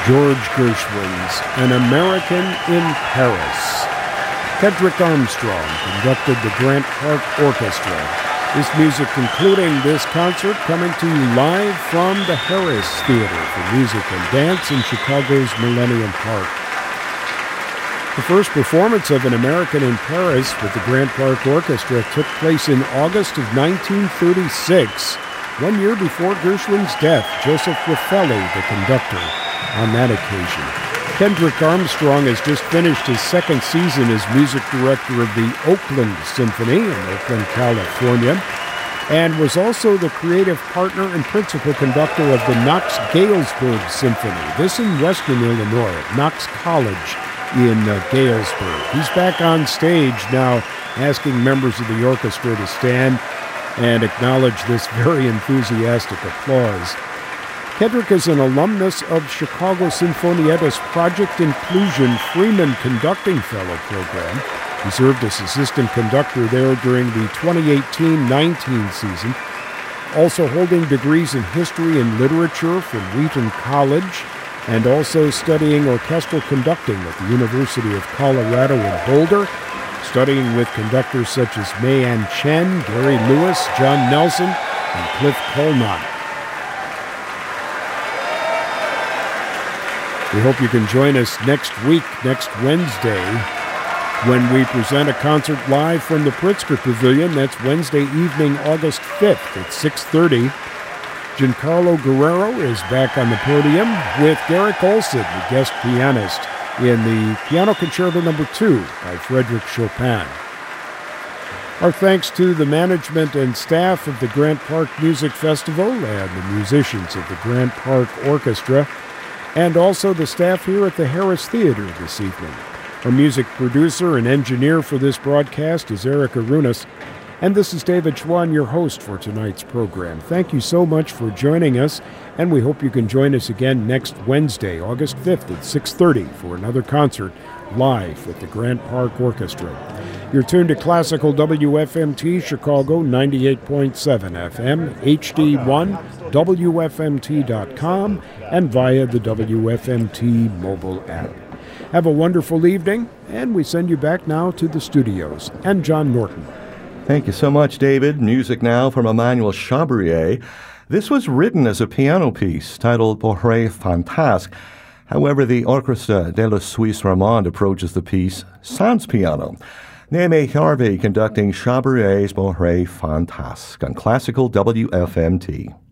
George Gershwin's An American in Paris. Kendrick Armstrong conducted the Grant Park Orchestra. This music concluding this concert coming to you live from the Harris Theater for Music and Dance in Chicago's Millennium Park. The first performance of An American in Paris with the Grant Park Orchestra took place in August of 1936, 1 year before Gershwin's death. Joseph Raffelli, the conductor, on that occasion. Kendrick Armstrong has just finished his second season as music director of the Oakland Symphony in Oakland, California, and was also the creative partner and principal conductor of the Knox Galesburg Symphony, this in Western Illinois, at Knox College in Galesburg. He's back on stage now, asking members of the orchestra to stand and acknowledge this very enthusiastic applause. Kendrick is an alumnus of Chicago Sinfonieta's Project Inclusion Freeman Conducting Fellow program. He served as assistant conductor there during the 2018-19 season, also holding degrees in history and literature from Wheaton College, and also studying orchestral conducting at the University of Colorado in Boulder, studying with conductors such as Mayan Chen, Gary Lewis, John Nelson, and Cliff Colnott. We hope you can join us next week, next Wednesday, when we present a concert live from the Pritzker Pavilion. That's Wednesday evening, August 5th at 6:30. Giancarlo Guerrero is back on the podium with Garrick Olson, the guest pianist, in the Piano Concerto No. 2 by Frédéric Chopin. Our thanks to the management and staff of the Grant Park Music Festival and the musicians of the Grant Park Orchestra, and also the staff here at the Harris Theater this evening. Our music producer and engineer for this broadcast is Erica Runas, and this is David Schwann, your host for tonight's program. Thank you so much for joining us, and we hope you can join us again next Wednesday, August 5th at 6:30 for another concert live with the Grant Park Orchestra. You're tuned to Classical WFMT Chicago 98.7 FM, HD1, WFMT.com, and via the WFMT mobile app. Have a wonderful evening, and we send you back now to the studios. And John Norton. Thank you so much, David. Music now from Emmanuel Chabrier. This was written as a piano piece titled Bourrée Fantasque. However, the Orchestra de la Suisse Romande approaches the piece sans piano. Némé Harvey conducting Chabrier's Bourrée Fantasque on Classical WFMT.